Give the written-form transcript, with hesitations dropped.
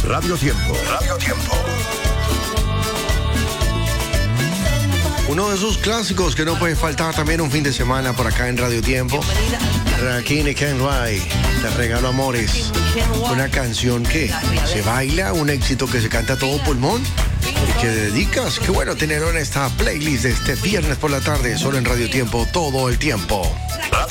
Radio Tiempo. Radio Tiempo. Uno de esos clásicos que no puede faltar también un fin de semana por acá en Radio Tiempo. Rakim y Ken Rai, Te regalo amores. Una canción que se baila, un éxito que se canta a todo pulmón y que dedicas. Qué bueno tenerlo en esta playlist de este viernes por la tarde, solo en Radio Tiempo, todo el tiempo.